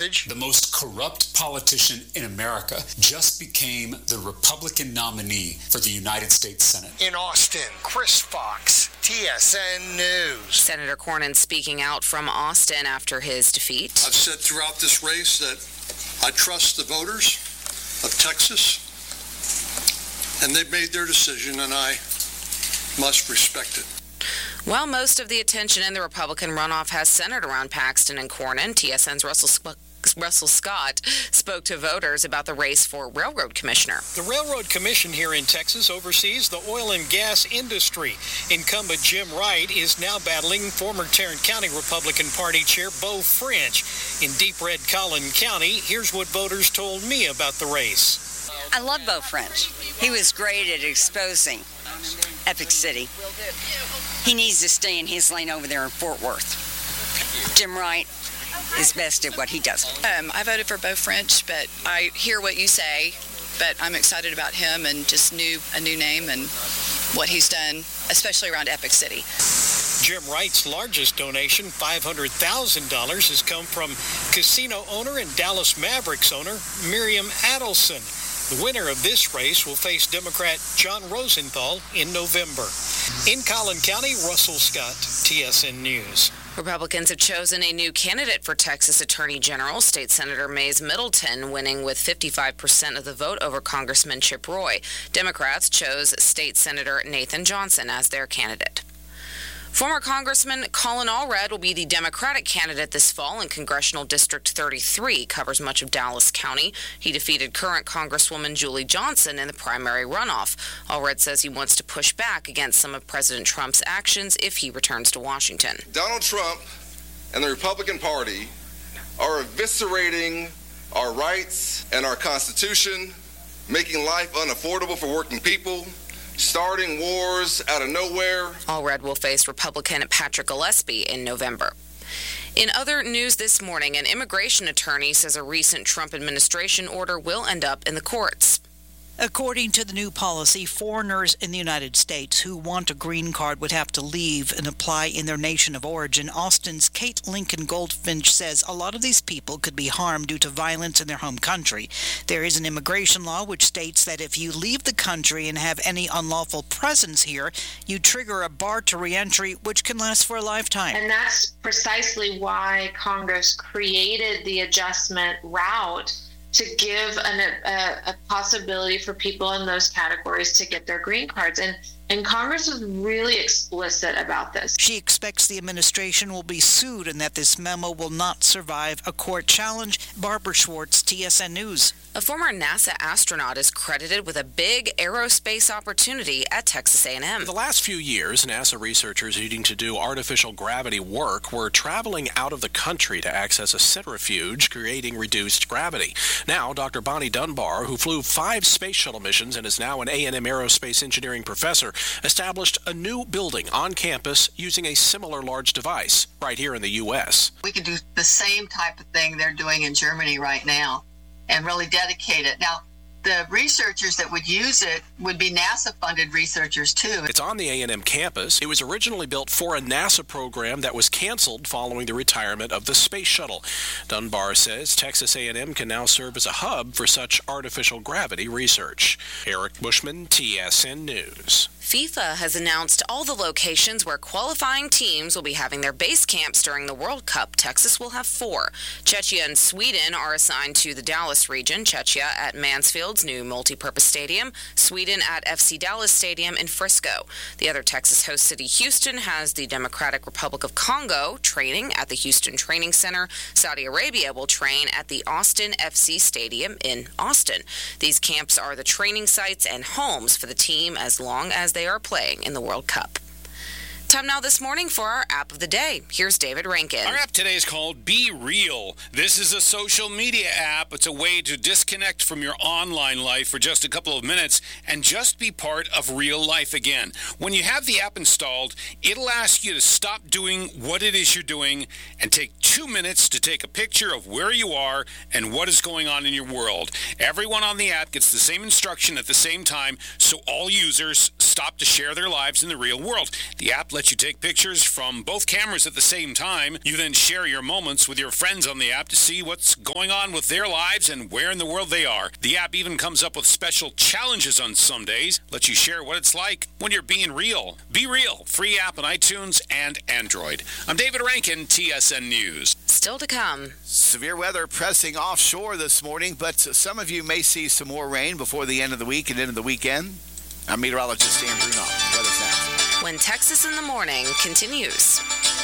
Savage, the most corrupt politician in America, just became the Republican nominee for the United States Senate. In Austin, Chris Fox, TSN News. Senator Cornyn speaking out from Austin after his defeat. I've said throughout this race that I trust the voters of Texas, and they've made their decision, and I must respect it. While most of the attention in the Republican runoff has centered around Paxton and Cornyn, TSN's Russell Scott spoke to voters about the race for railroad commissioner. The Railroad Commission here in Texas oversees the oil and gas industry. Incumbent Jim Wright is now battling former Tarrant County Republican Party Chair Beau French. In deep red Collin County, here's what voters told me about the race. I love Beau French. He was great at exposing Epic City. He needs to stay in his lane over there in Fort Worth. Jim Wright is best at what he does. I voted for Beau French, but I hear what you say, but I'm excited about him and just a new name and what he's done, especially around Epic City. Jim Wright's largest donation, $500,000, has come from casino owner and Dallas Mavericks owner Miriam Adelson. The winner of this race will face Democrat John Rosenthal in November. In Collin County, Russell Scott, TSN News. Republicans have chosen a new candidate for Texas Attorney General, State Senator Mays Middleton, winning with 55% of the vote over Congressman Chip Roy. Democrats chose State Senator Nathan Johnson as their candidate. Former Congressman Colin Allred will be the Democratic candidate this fall in Congressional District 33, covers much of Dallas County. He defeated current Congresswoman Julie Johnson in the primary runoff. Allred says he wants to push back against some of President Trump's actions if he returns to Washington. Donald Trump and the Republican Party are eviscerating our rights and our Constitution, making life unaffordable for working people, starting wars out of nowhere. Allred will face Republican Patrick Gillespie in November. In other news this morning, an immigration attorney says a recent Trump administration order will end up in the courts. According to the new policy, foreigners in the United States who want a green card would have to leave and apply in their nation of origin. Austin's Kate Lincoln Goldfinch says a lot of these people could be harmed due to violence in their home country. There is an immigration law which states that if you leave the country and have any unlawful presence here, you trigger a bar to reentry, which can last for a lifetime. And that's precisely why Congress created the adjustment route to give a possibility for people in those categories to get their green cards. And Congress was really explicit about this. She expects the administration will be sued and that this memo will not survive a court challenge. Barbara Schwartz, TSN News. A former NASA astronaut is credited with a big aerospace opportunity at Texas A&M. For the last few years, NASA researchers needing to do artificial gravity work were traveling out of the country to access a centrifuge, creating reduced gravity. Now, Dr. Bonnie Dunbar, who flew 5 space shuttle missions and is now an A&M aerospace engineering professor, established a new building on campus using a similar large device right here in the U.S. We could do the same type of thing they're doing in Germany right now and really dedicate it. Now, the researchers that would use it would be NASA-funded researchers, too. It's on the A&M campus. It was originally built for a NASA program that was canceled following the retirement of the space shuttle. Dunbar says Texas A&M can now serve as a hub for such artificial gravity research. Eric Bushman, TSN News. FIFA has announced all the locations where qualifying teams will be having their base camps during the World Cup. Texas will have 4. Czechia and Sweden are assigned to the Dallas region. Czechia at Mansfield's new multi-purpose stadium, Sweden at FC Dallas Stadium in Frisco. The other Texas host city, Houston, has the Democratic Republic of Congo training at the Houston Training Center. Saudi Arabia will train at the Austin FC Stadium in Austin. These camps are the training sites and homes for the team as long as they are playing in the World Cup. Time now this morning for our app of the day. Here's David Rankin. Our app today is called Be Real. This is a social media app. It's a way to disconnect from your online life for just a couple of minutes and just be part of real life again. When you have the app installed, it'll ask you to stop doing what it is you're doing and take 2 minutes to take a picture of where you are and what is going on in your world. Everyone on the app gets the same instruction at the same time, so all users stop to share their lives in the real world. The app lets you take pictures from both cameras at the same time. You then share your moments with your friends on the app to see what's going on with their lives and where in the world they are. The app even comes up with special challenges on some days, lets you share what it's like when you're being real. Be Real, free app on iTunes and Android. I'm David Rankin, TSN News. Still to come. Severe weather pressing offshore this morning, but some of you may see some more rain before the end of the week and into the weekend. I'm meteorologist Dan Bruno. Weather's next. When Texas in the Morning continues.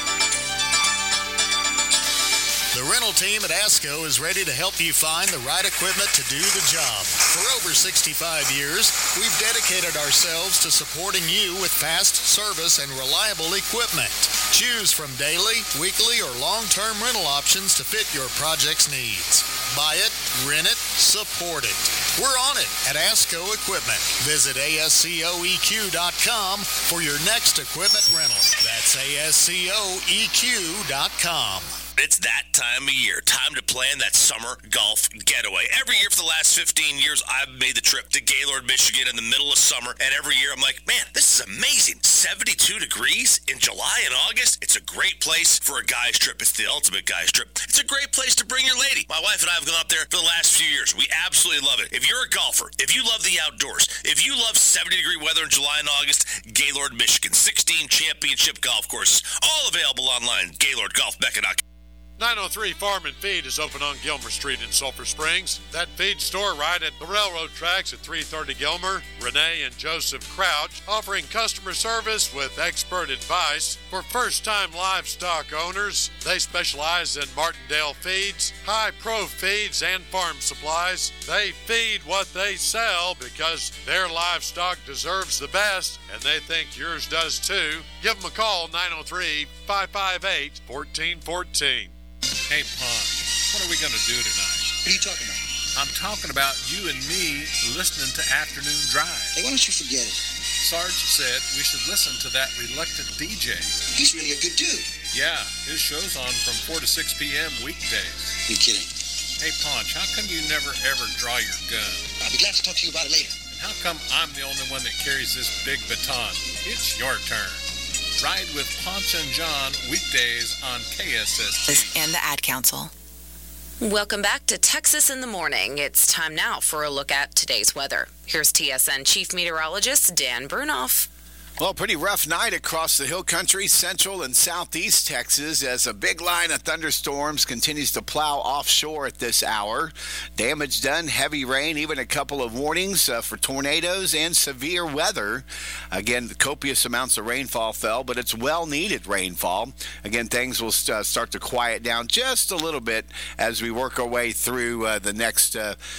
The rental team at ASCO is ready to help you find the right equipment to do the job. For over 65 years, we've dedicated ourselves to supporting you with fast service and reliable equipment. Choose from daily, weekly, or long-term rental options to fit your project's needs. Buy it, rent it, support it. We're on it at ASCO Equipment. Visit ASCOEQ.com for your next equipment rental. That's ASCOEQ.com. It's that time of year. Time to plan that summer golf getaway. Every year for the last 15 years, I've made the trip to Gaylord, Michigan in the middle of summer. And every year I'm like, man, this is amazing. 72 degrees in July and August. It's a great place for a guy's trip. It's the ultimate guy's trip. It's a great place to bring your lady. My wife and I have gone up there for the last few years. We absolutely love it. If you're a golfer, if you love the outdoors, if you love 70-degree weather in July and August, Gaylord, Michigan. 16 championship golf courses. All available online. GaylordGolfMecca.com. 903 Farm and Feed is open on Gilmer Street in Sulphur Springs. That feed store right at the railroad tracks at 330 Gilmer. Renee and Joseph Crouch offering customer service with expert advice for first-time livestock owners. They specialize in Martindale feeds, high-pro feeds, and farm supplies. They feed what they sell because their livestock deserves the best, and they think yours does too. Give them a call, 903-558-1414. Hey, Pon, what are we going to do tonight? What are you talking about? I'm talking about you and me listening to Afternoon Drive. Hey, why don't you forget it? Sarge said we should listen to that reluctant DJ. He's really a good dude. Yeah, his show's on from 4 to 6 p.m. weekdays. You're kidding. Hey, Ponch, how come you never ever draw your gun? I'll be glad to talk to you about it later. And how come I'm the only one that carries this big baton? It's your turn. Ride with Ponce and John weekdays on KSST. And the Ad Council. Welcome back to Texas in the Morning. It's time now for a look at today's weather. Here's TSN Chief Meteorologist Dan Brunoff. Well, pretty rough night across the hill country, central and southeast Texas, as a big line of thunderstorms continues to plow offshore at this hour. Damage done, heavy rain, even a couple of warnings for tornadoes and severe weather. Again, copious amounts of rainfall fell, but it's well-needed rainfall. Again, things will start to quiet down just a little bit as we work our way through the next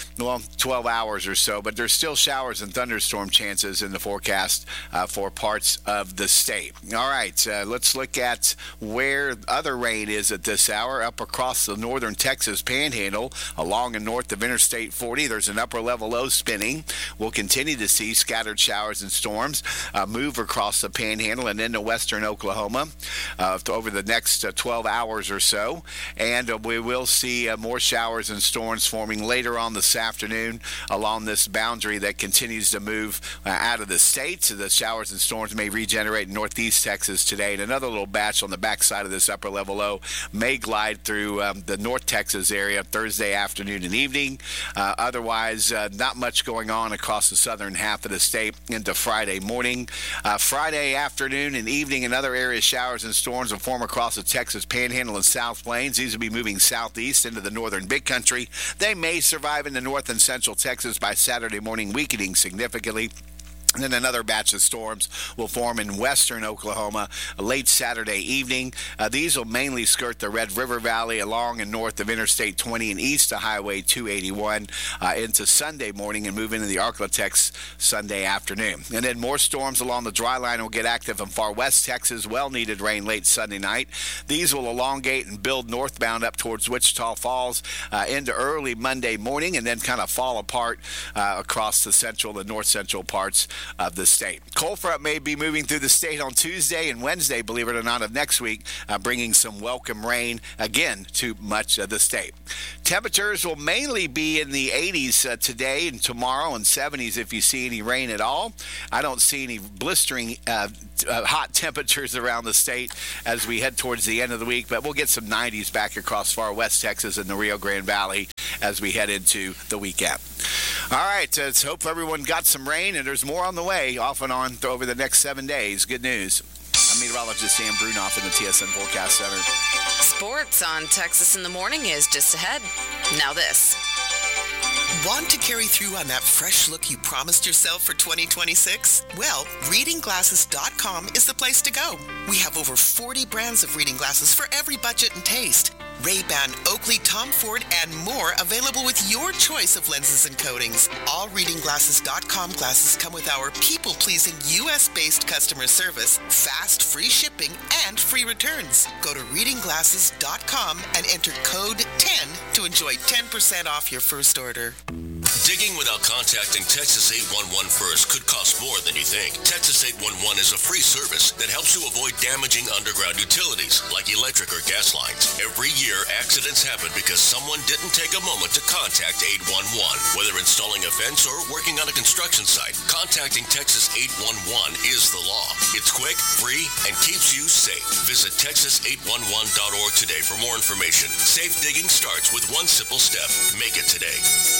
12 hours or so, but there's still showers and thunderstorm chances in the forecast for parts of the state. All right, let's look at where other rain is at this hour. Up across the northern Texas panhandle, along and north of Interstate 40, there's an upper level low spinning. We'll continue to see scattered showers and storms move across the panhandle and into western Oklahoma over the next 12 hours or so. And we will see more showers and storms forming later on this afternoon along this boundary that continues to move out of the state. So the showers and storms may regenerate in northeast Texas today, and another little batch on the backside of this upper level low may glide through the north Texas area Thursday afternoon and evening. Otherwise, not much going on across the southern half of the state into Friday morning. Friday afternoon and evening in other areas, showers and storms will form across the Texas panhandle and South Plains. These will be moving southeast into the northern big country. They may survive into north and central Texas by Saturday morning, weakening significantly. And then another batch of storms will form in western Oklahoma late Saturday evening. These will mainly skirt the Red River Valley along and north of Interstate 20 and east of Highway 281 into Sunday morning and move into the Arklatex Sunday afternoon. And then more storms along the dry line will get active in far west Texas. Well-needed rain late Sunday night. These will elongate and build northbound up towards Wichita Falls into early Monday morning and then kind of fall apart across the central and north central parts of the state. Cold front may be moving through the state on Tuesday and Wednesday, believe it or not, of next week, bringing some welcome rain again to much of the state. Temperatures will mainly be in the 80s today and tomorrow, and 70s if you see any rain at all. I don't see any blistering hot temperatures around the state as we head towards the end of the week, but we'll get some 90s back across far west Texas and the Rio Grande Valley as we head into the weekend. All right, let's hope everyone got some rain, and there's more on the way off and on over the next 7 days. Good news. I'm meteorologist Sam Brunoff in the TSN Forecast Center. Sports on Texas in the Morning is just ahead. Now this. Want to carry through on that fresh look you promised yourself for 2026? Well, readingglasses.com is the place to go. We have over 40 brands of reading glasses for every budget and taste. Ray-Ban, Oakley, Tom Ford, and more available with your choice of lenses and coatings. All readingglasses.com glasses come with our people-pleasing U.S.-based customer service, fast, free shipping, and free returns. Go to readingglasses.com and enter code 10 to enjoy 10% off your first order. Digging without contacting Texas 811 first could cost more than you think. Texas 811 is a free service that helps you avoid damaging underground utilities like electric or gas lines. Every year, accidents happen because someone didn't take a moment to contact 811. Whether installing a fence or working on a construction site, contacting Texas 811 is the law. It's quick, free, and keeps you safe. Visit texas811.org today for more information. Safe digging starts with one simple step. Make it today.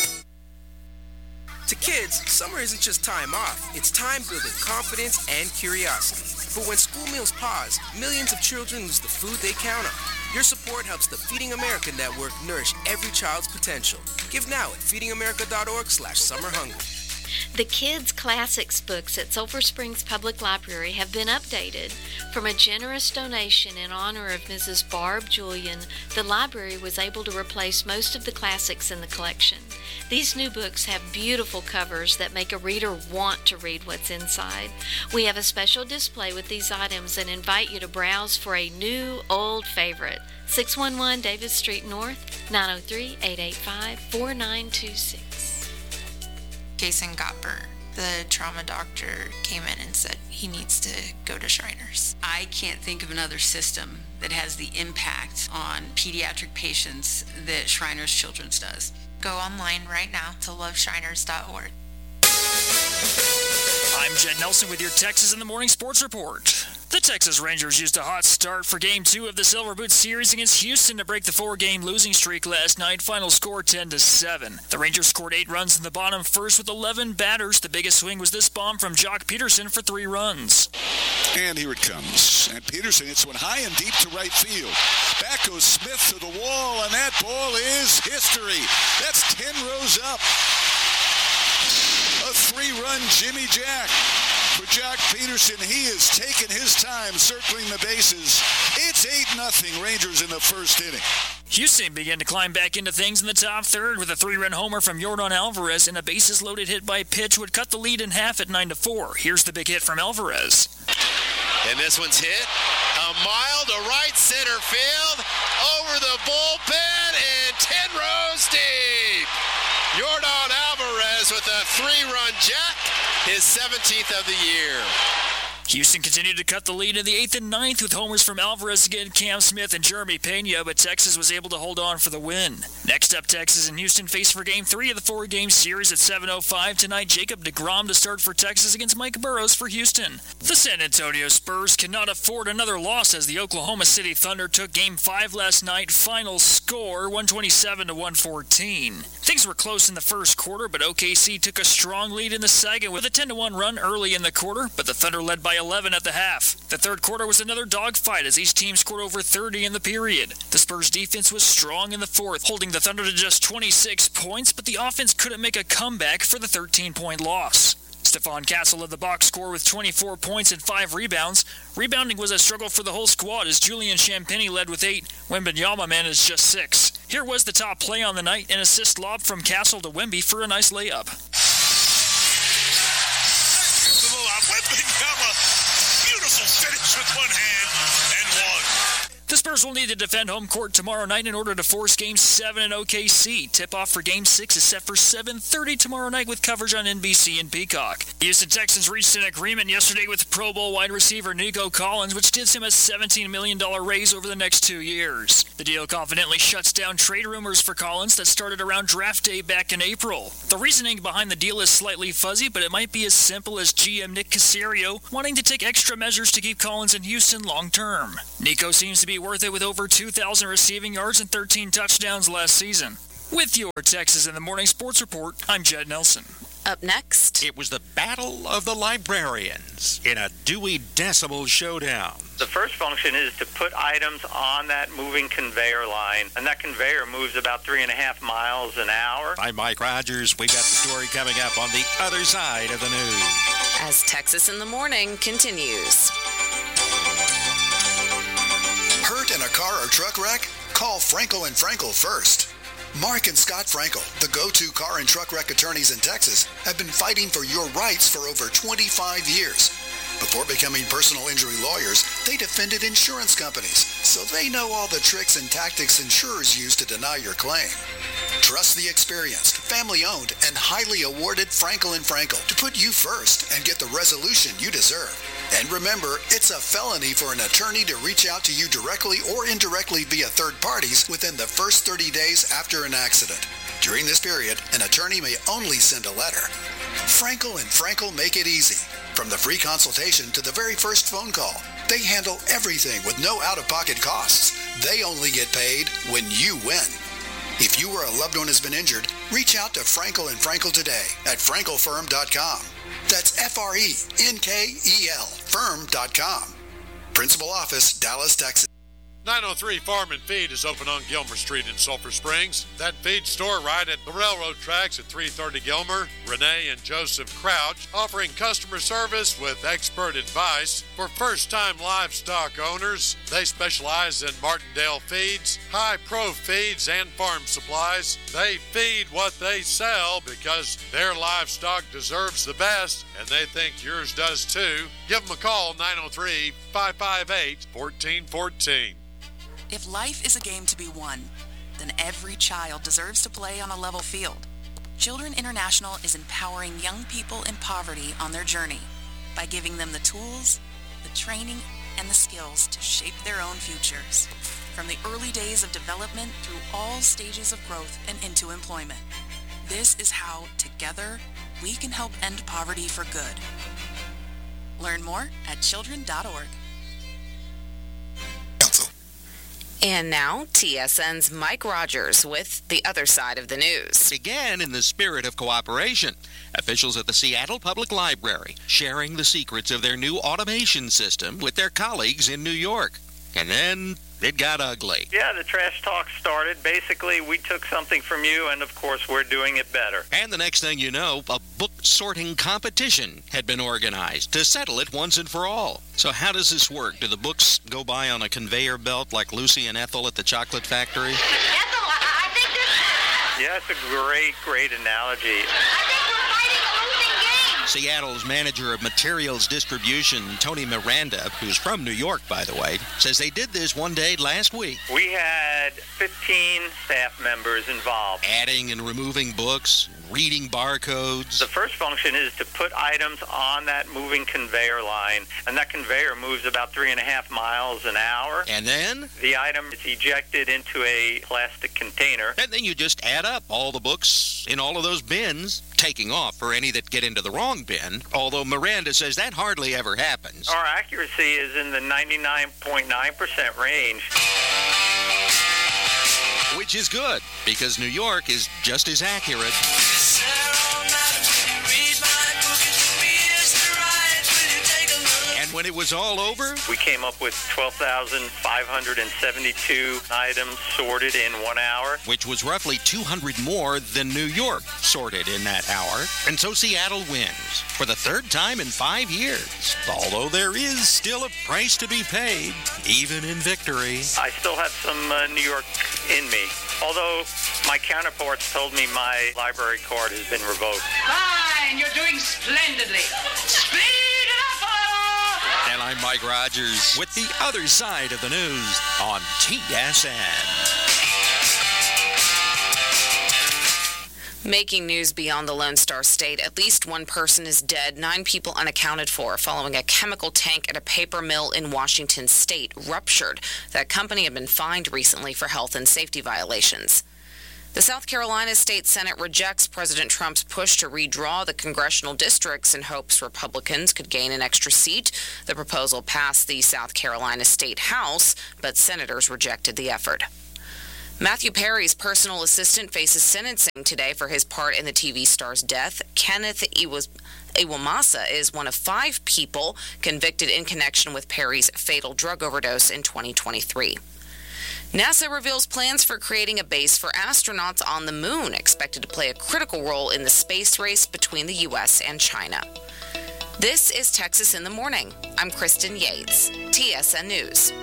To kids, summer isn't just time off. It's time building confidence and curiosity. But when school meals pause, millions of children lose the food they count on. Your support helps the Feeding America Network nourish every child's potential. Give now at feedingamerica.org/summerhunger. The Kids Classics books at Sulphur Springs Public Library have been updated. From a generous donation in honor of Mrs. Barb Julian, the library was able to replace most of the classics in the collection. These new books have beautiful covers that make a reader want to read what's inside. We have a special display with these items and invite you to browse for a new old favorite. 611 Davis Street North, 903-885-4926. Jason got burnt. The trauma doctor came in and said he needs to go to Shriners. I can't think of another system that has the impact on pediatric patients that Shriners Children's does. Go online right now to loveshriners.org. I'm Jed Nelson with your Texas in the Morning Sports Report. The Texas Rangers used a hot start for Game 2 of the Silver Boot Series against Houston to break the 4-game losing streak last night. Final score 10-7. The Rangers scored 8 runs in the bottom first with 11 batters. The biggest swing was this bomb from Jock Peterson for 3 runs. And here it comes. And Peterson hits one high and deep to right field. Back goes Smith to the wall, and that ball is history. That's 10 rows up. A 3-run Jimmy Jack. For Jock Peterson, he has taken his time circling the bases. It's 8-0 Rangers in the first inning. Houston began to climb back into things in the top third with a 3-run homer from Yordan Alvarez, and a bases-loaded hit by pitch would cut the lead in half at 9-4. Here's the big hit from Alvarez. And this one's hit a mile to right center field, over the bullpen, and 10 rows deep. Yordan Alvarez with a 3-run jack, his 17th of the year. Houston continued to cut the lead in the 8th and 9th with homers from Alvarez again, Cam Smith, and Jeremy Pena, but Texas was able to hold on for the win. Next up, Texas and Houston face for Game 3 of the 4-game series at 7:05 tonight. Jacob deGrom to start for Texas against Mike Burrows for Houston. The San Antonio Spurs cannot afford another loss as the Oklahoma City Thunder took Game 5 last night. Final score 127-114. Things were close in the first quarter, but OKC took a strong lead in the second with a 10-1 run early in the quarter, but the Thunder led by 11 at the half. The third quarter was another dogfight as each team scored over 30 in the period. The Spurs defense was strong in the fourth, holding the Thunder to just 26 points, but the offense couldn't make a comeback for the 13-point loss. Stephon Castle led the box score with 24 points and 5 rebounds. Rebounding was a struggle for the whole squad as Julian Champagnie led with 8, Wembanyama managed just 6. Here was the top play on the night, an assist lob from Castle to Wemby for a nice layup. Wembanyama, beautiful finish with one hand and one. The Spurs will need to defend home court tomorrow night in order to force Game 7 in OKC. Tip-off for Game 6 is set for 7:30 tomorrow night with coverage on NBC and Peacock. Houston Texans reached an agreement yesterday with Pro Bowl wide receiver Nico Collins, which gives him a $17 million raise over the next 2 years. The deal confidently shuts down trade rumors for Collins that started around draft day back in April. The reasoning behind the deal is slightly fuzzy, but it might be as simple as GM Nick Caserio wanting to take extra measures to keep Collins in Houston long term. Nico seems to be worth it with over 2,000 receiving yards and 13 touchdowns last season. With your Texas in the Morning Sports Report, I'm Jed Nelson. Up next, it was the Battle of the Librarians in a Dewey Decimal showdown. The first function is to put items on that moving conveyor line, and that conveyor moves about 3.5 miles an hour. I'm Mike Rogers. We've got the story coming up on the other side of the news. As Texas in the Morning continues. Hurt in a car or truck wreck? Call Frankel & Frankel first. Mark and Scott Frankel, the go-to car and truck wreck attorneys in Texas, have been fighting for your rights for over 25 years. Before becoming personal injury lawyers, they defended insurance companies, so they know all the tricks and tactics insurers use to deny your claim. Trust the experienced, family-owned, and highly awarded Frankel & Frankel to put you first and get the resolution you deserve. And remember, it's a felony for an attorney to reach out to you directly or indirectly via third parties within the first 30 days after an accident. During this period, an attorney may only send a letter. Frankel & Frankel make it easy. From the free consultation to the very first phone call, they handle everything with no out-of-pocket costs. They only get paid when you win. If you or a loved one has been injured, reach out to Frankel & Frankel today at frankelfirm.com. That's F-R-E-N-K-E-L firm.com. Principal office, Dallas, Texas. 903 Farm and Feed is open on Gilmer Street in Sulphur Springs. That feed store right at the railroad tracks at 330 Gilmer. Renee and Joseph Crouch offering customer service with expert advice for first-time livestock owners. They specialize in Martindale feeds, high-pro feeds, and farm supplies. They feed what they sell because their livestock deserves the best, and they think yours does too. Give them a call, 903-558-1414. If life is a game to be won, then every child deserves to play on a level field. Children International is empowering young people in poverty on their journey by giving them the tools, the training, and the skills to shape their own futures, from the early days of development through all stages of growth and into employment. This is how, together, we can help end poverty for good. Learn more at children.org. And now, TSN's Mike Rogers with the other side of the news. Again, in the spirit of cooperation, officials at the Seattle Public Library sharing the secrets of their new automation system with their colleagues in New York. And then it got ugly. Yeah, the trash talk started. Basically, we took something from you, and of course, we're doing it better. And the next thing you know, a book sorting competition had been organized to settle it once and for all. So how does this work? Do the books go by on a conveyor belt like Lucy and Ethel at the chocolate factory? Ethel, I think this... Yeah, it's a great analogy. I think we're fighting a losing game. Seattle's manager of materials distribution, Tony Miranda, who's from New York, by the way, says they did this one day last week. We had 15 staff members involved. Adding and removing books, reading barcodes. The first function is to put items on that moving conveyor line, and that conveyor moves about 3.5 miles an hour. And then? The item is ejected into a plastic container. And then you just add up all the books in all of those bins, taking off for any that get into the wrong bin, although Miranda says that hardly ever happens. Our accuracy is in the 99.9% range. Which is good, because New York is just as accurate. And when it was all over, we came up with 12,572 items sorted in 1 hour. Which was roughly 200 more than New York sorted in that hour. And so Seattle wins for the third time in 5 years. Although there is still a price to be paid, even in victory. I still have some New York in me. Although my counterparts told me my library card has been revoked. Fine, you're doing splendidly. Speed it up! And I'm Mike Rogers with the other side of the news on TSN. Making news beyond the Lone Star State. At least one person is dead, 9 people unaccounted for, following a chemical tank at a paper mill in Washington State ruptured. That company had been fined recently for health and safety violations. The South Carolina State Senate rejects President Trump's push to redraw the congressional districts in hopes Republicans could gain an extra seat. The proposal passed the South Carolina State House, but senators rejected the effort. Matthew Perry's personal assistant faces sentencing today for his part in the TV star's death. Kenneth Iwamasa is one of 5 people convicted in connection with Perry's fatal drug overdose in 2023. NASA reveals plans for creating a base for astronauts on the moon, expected to play a critical role in the space race between the U.S. and China. This is Texas in the Morning. I'm Kristen Yates, TSN News.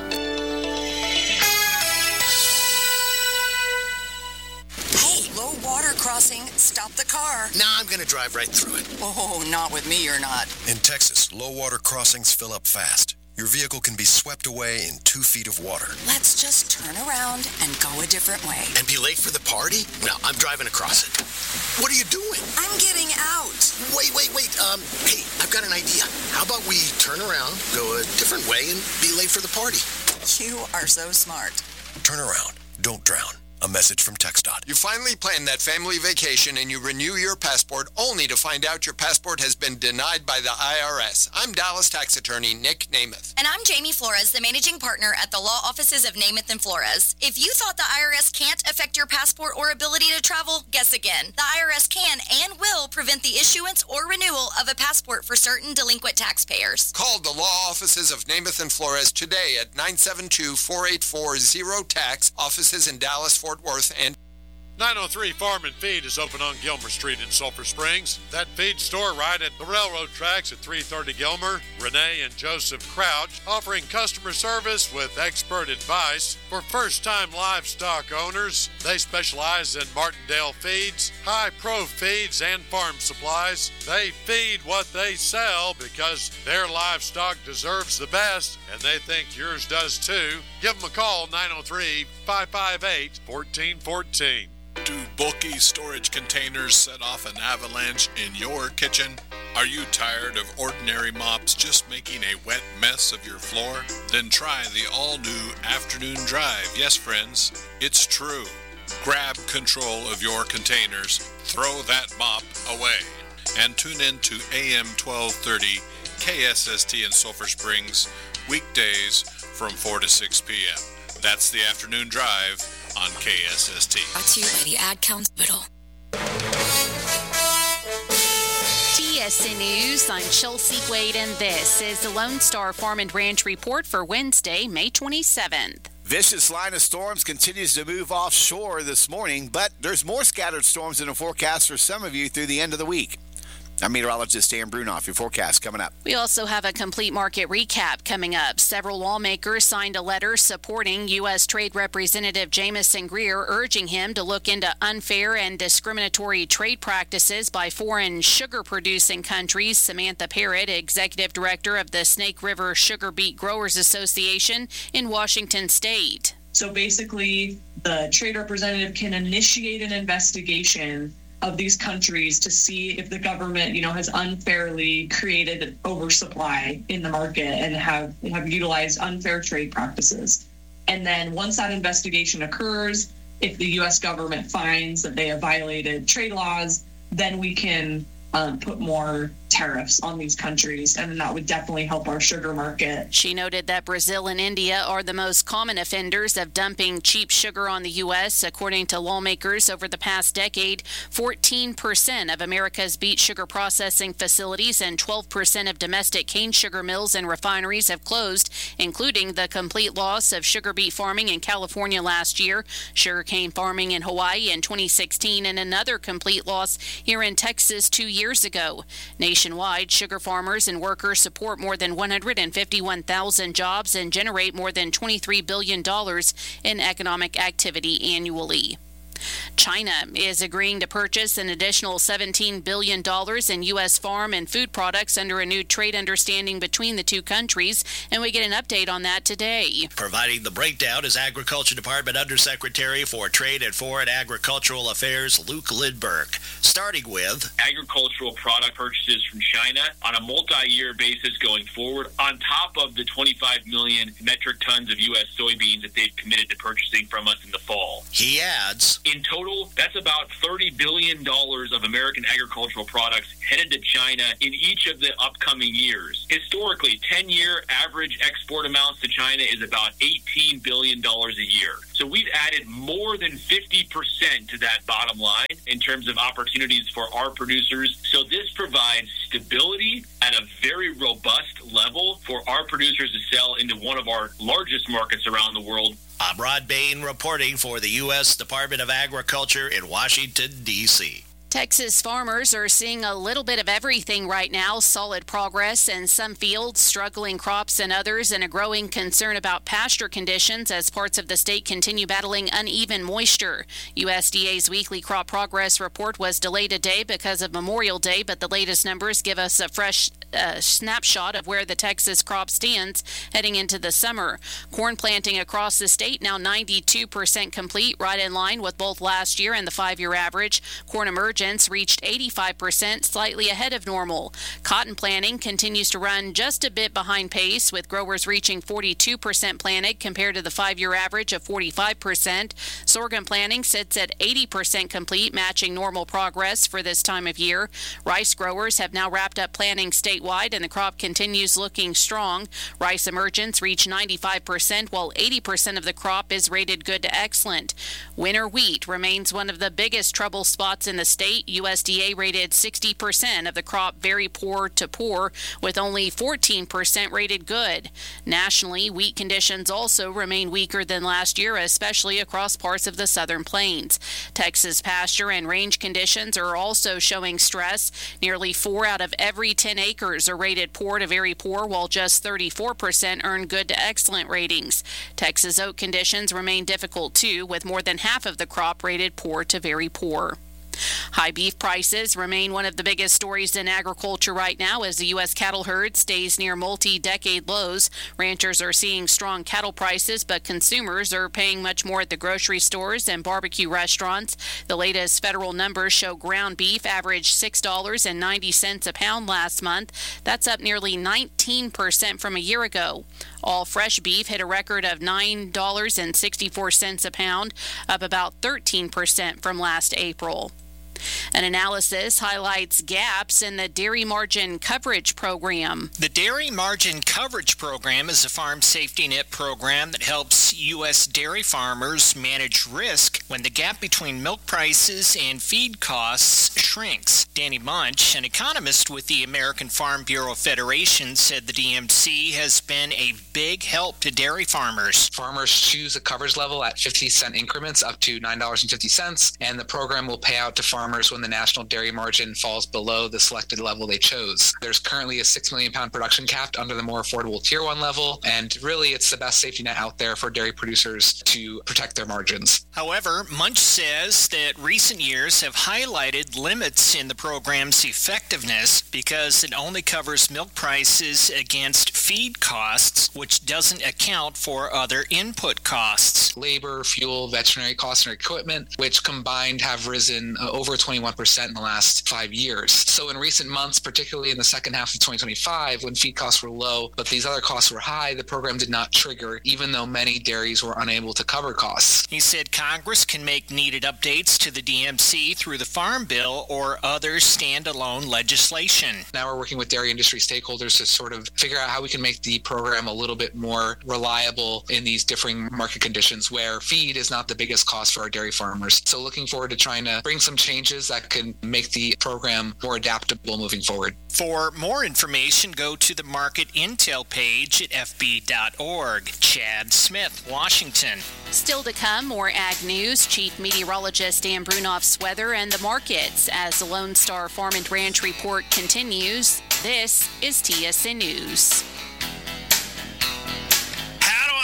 Hey, low water crossing, stop the car. Nah, I'm going to drive right through it. Oh, not with me, you're not. In Texas, low water crossings fill up fast. Your vehicle can be swept away in 2 feet of water. Let's just turn around and go a different way. And be late for the party? No, I'm driving across it. What are you doing? I'm getting out. Wait. Hey, I've got an idea. How about we turn around, go a different way, and be late for the party? You are so smart. Turn around. Don't drown. A message from TxDOT. You finally planned that family vacation and you renew your passport only to find out your passport has been denied by the IRS. I'm Dallas tax attorney Nick Namath. And I'm Jamie Flores, the managing partner at the law offices of Namath and Flores. If you thought the IRS can't affect your passport or ability to travel, guess again. The IRS can and will prevent the issuance or renewal of a passport for certain delinquent taxpayers. Call the law offices of Namath and Flores today at 972-484-0TAX, offices in Dallas, Fort Worth, and 903 Farm and Feed is open on Gilmer Street in Sulphur Springs. That feed store right at the railroad tracks at 330 Gilmer. Renee and Joseph Crouch offering customer service with expert advice for first-time livestock owners. They specialize in Martindale feeds, high-pro feeds, and farm supplies. They feed what they sell because their livestock deserves the best, and they think yours does too. Give them a call, 903-558-1414. Do bulky storage containers set off an avalanche in your kitchen? Are you tired of ordinary mops just making a wet mess of your floor? Then try the all-new Afternoon Drive. Yes, friends, it's true. Grab control of your containers, throw that mop away, and tune in to AM 1230 KSST in Sulphur Springs, weekdays from 4 to 6 p.m. That's the Afternoon Drive on KSST. Brought to you by the Ad Council. TSN News, I'm Chelsea Wade, and this is the Lone Star Farm and Ranch Report for Wednesday, May 27th. Vicious line of storms continues to move offshore this morning, but there's more scattered storms in the forecast for some of you through the end of the week. I'm meteorologist Dan Brunoff. Your forecast coming up. We also have a complete market recap coming up. Several lawmakers signed a letter supporting U.S. Trade Representative Jamison Greer, urging him to look into unfair and discriminatory trade practices by foreign sugar-producing countries. Samantha Parrott, executive director of the Snake River Sugar Beet Growers Association in Washington State. So basically, the trade representative can initiate an investigation of these countries to see if the government, has unfairly created an oversupply in the market and have utilized unfair trade practices. And then once that investigation occurs, if the U.S. government finds that they have violated trade laws, then we can put more tariffs on these countries, and that would definitely help our sugar market. She noted that Brazil and India are the most common offenders of dumping cheap sugar on the U.S. According to lawmakers, over the past decade, 14% of America's beet sugar processing facilities and 12% of domestic cane sugar mills and refineries have closed, including the complete loss of sugar beet farming in California last year, sugarcane farming in Hawaii in 2016, and another complete loss here in Texas 2 years ago. Nationwide, sugar farmers and workers support more than 151,000 jobs and generate more than $23 billion in economic activity annually. China is agreeing to purchase an additional $17 billion in U.S. farm and food products under a new trade understanding between the two countries, and we get an update on that today. Providing the breakdown is Agriculture Department Undersecretary for Trade and Foreign Agricultural Affairs, Luke Lindbergh. Starting with agricultural product purchases from China on a multi-year basis going forward, on top of the 25 million metric tons of U.S. soybeans that they've committed to purchasing from us in the fall. He adds, in total, that's about $30 billion of American agricultural products headed to China in each of the upcoming years. Historically, 10-year average export amounts to China is about $18 billion a year. So we've added more than 50% to that bottom line in terms of opportunities for our producers. So this provides stability at a very robust level for our producers to sell into one of our largest markets around the world. I'm Rod Bain reporting for the U.S. Department of Agriculture in Washington, D.C. Texas farmers are seeing a little bit of everything right now. Solid progress in some fields, struggling crops in others, and a growing concern about pasture conditions as parts of the state continue battling uneven moisture. USDA's weekly crop progress report was delayed a day because of Memorial Day, but the latest numbers give us a fresh snapshot of where the Texas crop stands heading into the summer. Corn planting across the state now 92% complete, right in line with both last year and the 5-year average. Corn emergence reached 85%, slightly ahead of normal. Cotton planting continues to run just a bit behind pace, with growers reaching 42% planted compared to the 5-year average of 45%. Sorghum planting sits at 80% complete, matching normal progress for this time of year. Rice growers have now wrapped up planting statewide, and the crop continues looking strong. Rice emergence reached 95%, while 80% of the crop is rated good to excellent. Winter wheat remains one of the biggest trouble spots in the state. USDA rated 60% of the crop very poor to poor, with only 14% rated good. Nationally, wheat conditions also remain weaker than last year, especially across parts of the southern plains. Texas pasture and range conditions are also showing stress. Nearly 4 out of every 10 acres are rated poor to very poor, while just 34% earn good to excellent ratings. Texas oat conditions remain difficult too, with more than half of the crop rated poor to very poor. High beef prices remain one of the biggest stories in agriculture right now as the U.S. cattle herd stays near multi-decade lows. Ranchers are seeing strong cattle prices, but consumers are paying much more at the grocery stores and barbecue restaurants. The latest federal numbers show ground beef averaged $6.90 a pound last month. That's up nearly 19% from a year ago. All fresh beef hit a record of $9.64 a pound, up about 13% from last April. An analysis highlights gaps in the Dairy Margin Coverage Program. The Dairy Margin Coverage Program is a farm safety net program that helps U.S. dairy farmers manage risk when the gap between milk prices and feed costs shrinks. Danny Munch, an economist with the American Farm Bureau Federation, said the DMC has been a big help to dairy farmers. Farmers choose a coverage level at 50-cent increments up to $9.50, and the program will pay out to farmers when the national dairy margin falls below the selected level they chose. There's currently a 6 million pound production cap under the more affordable Tier 1 level, and really it's the best safety net out there for dairy producers to protect their margins. However, Munch says that recent years have highlighted limits in the program's effectiveness because it only covers milk prices against feed costs, which doesn't account for other input costs. Labor, fuel, veterinary costs, and equipment, which combined have risen over 21% in the last 5 years. So in recent months, particularly in the second half of 2025, when feed costs were low, but these other costs were high, the program did not trigger, even though many dairies were unable to cover costs. He said Congress can make needed updates to the DMC through the Farm Bill or other standalone legislation. Now we're working with dairy industry stakeholders to sort of figure out how we can make the program a little bit more reliable in these differing market conditions where feed is not the biggest cost for our dairy farmers. So looking forward to trying to bring some changes that can make the program more adaptable moving forward. For more information, go to the Market Intel page at fb.org. Chad Smith, Washington. Still to come, more ag news. Chief Meteorologist Dan Brunoff's weather and the markets as the Lone Star Farm and Ranch Report continues. This is TSN News. How do I know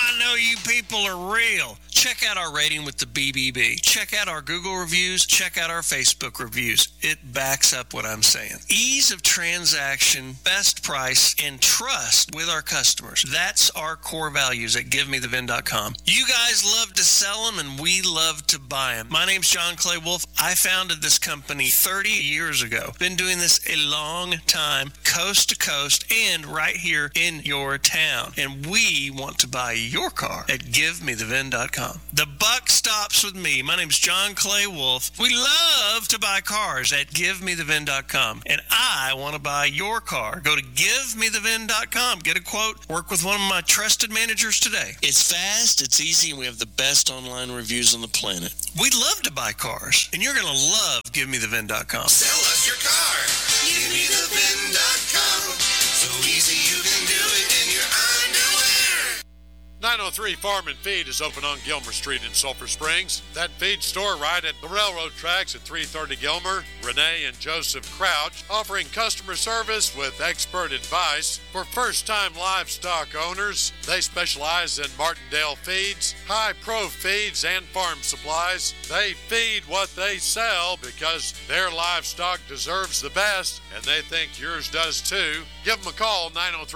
you people are real. Check out our rating with the BBB. Check out our Google reviews. Check out our Facebook reviews. It backs up what I'm saying. Ease of transaction, best price, and trust with our customers. That's our core values at GiveMeTheVin.com. You guys love to sell them, and we love to buy them. My name's John Clay Wolf. I founded this company 30 years ago. Been doing this a long time, coast to coast, and right here in your town. And we want to buy your car at GiveMeTheVin.com. The buck stops with me. My name's John Clay Wolf. We love to buy cars at GiveMeTheVin.com. And I want to buy your car. Go to GiveMeTheVin.com. Get a quote. Work with one of my trusted managers today. It's fast, it's easy, and we have the best online reviews on the planet. We love to buy cars, and you're going to love GiveMeTheVin.com. Sell us your car. GiveMeTheVin.com. So easy you can do it in your underwear. 903 Farm and Feed is open on Gilmer Street in Sulphur Springs. That feed store right at the railroad tracks at 330 Gilmer. Renee and Joseph Crouch offering customer service with expert advice for first-time livestock owners. They specialize in Martindale feeds, high-pro feeds, and farm supplies. They feed what they sell because their livestock deserves the best, and they think yours does too. Give them a call,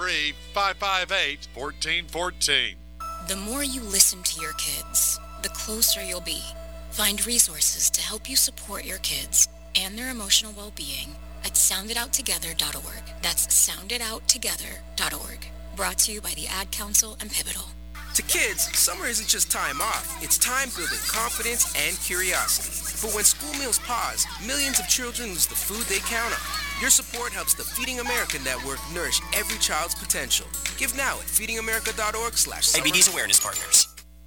903-558-1414. The more you listen to your kids, the closer you'll be. Find resources to help you support your kids and their emotional well-being at SoundItOutTogether.org. That's SoundItOutTogether.org. Brought to you by the Ad Council and Pivotal. To kids, summer isn't just time off. It's time building confidence and curiosity. For when school meals pause, millions of children lose the food they count on. Your support helps the Feeding America Network nourish every child's potential. Give now at feedingamerica.org/summer. ABD's awareness partners.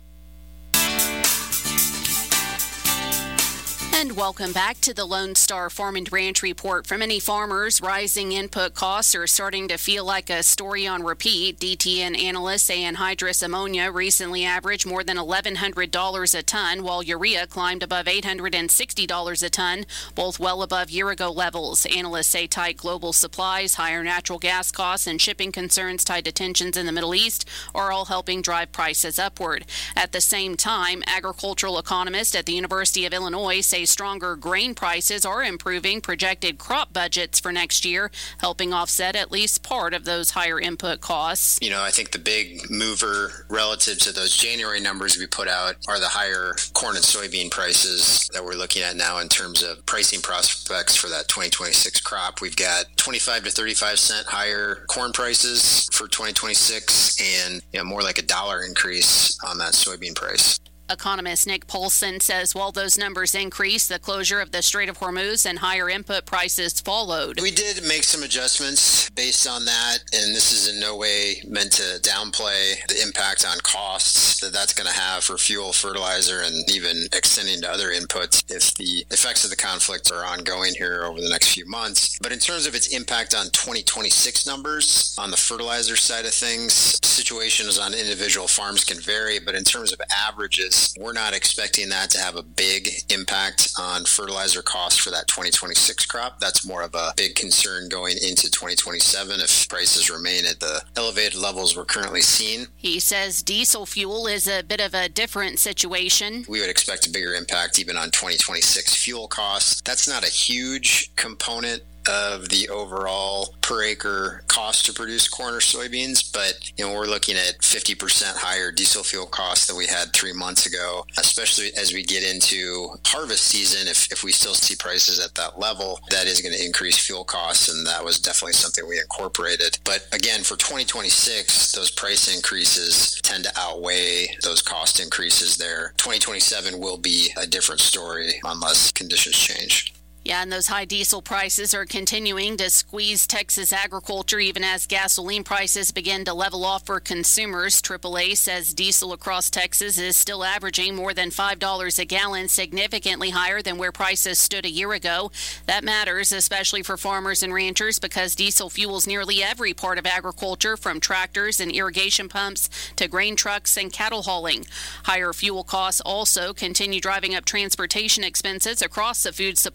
And welcome back to the Lone Star Farm and Ranch Report. For many farmers, rising input costs are starting to feel like a story on repeat. DTN analysts say anhydrous ammonia recently averaged more than $1,100 a ton, while urea climbed above $860 a ton, both well above year-ago levels. Analysts say tight global supplies, higher natural gas costs, and shipping concerns tied to tensions in the Middle East are all helping drive prices upward. At the same time, agricultural economists at the University of Illinois say stronger grain prices are improving projected crop budgets for next year, helping offset at least part of those higher input costs. You know, I think the big mover relative to those January numbers we put out are the higher corn and soybean prices that we're looking at now in terms of pricing prospects for that 2026 crop. We've got 25 to 35 cent higher corn prices for 2026 and more like $1 increase on that soybean price. Economist Nick Paulson says while those numbers increased, the closure of the Strait of Hormuz and higher input prices followed. We did make some adjustments based on that, and this is in no way meant to downplay the impact on costs that that's going to have for fuel, fertilizer, and even extending to other inputs if the effects of the conflict are ongoing here over the next few months. But in terms of its impact on 2026 numbers, on the fertilizer side of things, situations on individual farms can vary, but in terms of averages, we're not expecting that to have a big impact on fertilizer costs for that 2026 crop. That's more of a big concern going into 2027 if prices remain at the elevated levels we're currently seeing. He says diesel fuel is a bit of a different situation. We would expect a bigger impact even on 2026 fuel costs. That's not a huge component of the overall per acre cost to produce corn or soybeans, but we're looking at 50% higher diesel fuel costs than we had 3 months ago, especially as we get into harvest season. If we still see prices at that level, that is going to increase fuel costs, and that was definitely something we incorporated. But again, for 2026, those price increases tend to outweigh those cost increases there. 2027 will be a different story unless conditions change. Yeah, and those high diesel prices are continuing to squeeze Texas agriculture even as gasoline prices begin to level off for consumers. AAA says diesel across Texas is still averaging more than $5 a gallon, significantly higher than where prices stood a year ago. That matters, especially for farmers and ranchers, because diesel fuels nearly every part of agriculture, from tractors and irrigation pumps to grain trucks and cattle hauling. Higher fuel costs also continue driving up transportation expenses across the food supply chain.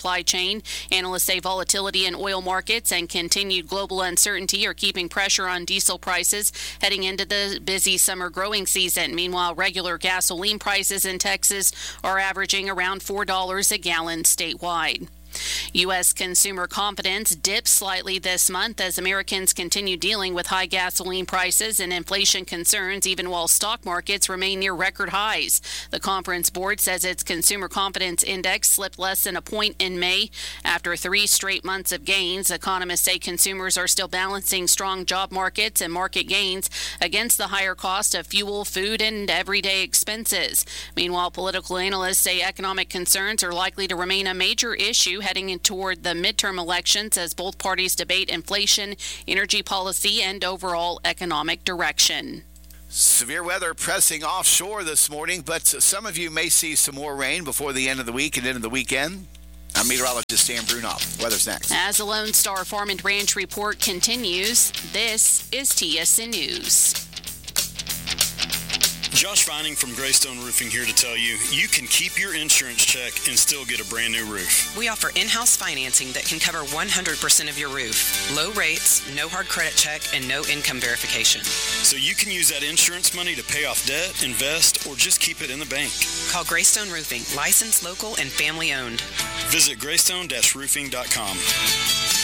Ukraine. Analysts say volatility in oil markets and continued global uncertainty are keeping pressure on diesel prices heading into the busy summer growing season. Meanwhile, regular gasoline prices in Texas are averaging around $4 a gallon statewide. U.S. consumer confidence dipped slightly this month as Americans continue dealing with high gasoline prices and inflation concerns, even while stock markets remain near record highs. The Conference Board says its consumer confidence index slipped less than a point in May. After 3 straight months of gains, economists say consumers are still balancing strong job markets and market gains against the higher cost of fuel, food, and everyday expenses. Meanwhile, political analysts say economic concerns are likely to remain a major issue heading toward the midterm elections as both parties debate inflation, energy policy, and overall economic direction. Severe weather pressing offshore this morning, but some of you may see some more rain before the end of the week and into the weekend. I'm meteorologist Dan Brunoff. Weather's next. As the Lone Star Farm and Ranch report continues, this is TSN News. Josh Vining from Greystone Roofing here to tell you, you can keep your insurance check and still get a brand new roof. We offer in-house financing that can cover 100% of your roof. Low rates, no hard credit check, and no income verification. So you can use that insurance money to pay off debt, invest, or just keep it in the bank. Call Greystone Roofing, licensed, local, and family owned. Visit greystone-roofing.com.